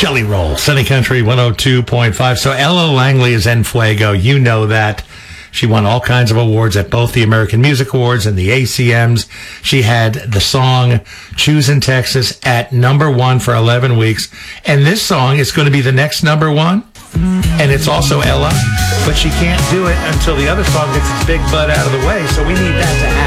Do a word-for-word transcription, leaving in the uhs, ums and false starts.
Jelly Roll, Sunny Country one oh two point five. So Ella Langley is en fuego. You know that. She won all kinds of awards at both the American Music Awards and the A C Ms. She had the song Choosing Texas at number one for eleven weeks. And this song is going to be the next number one. And it's also Ella, but she can't do it until the other song gets its big butt out of the way. So we need that to happen.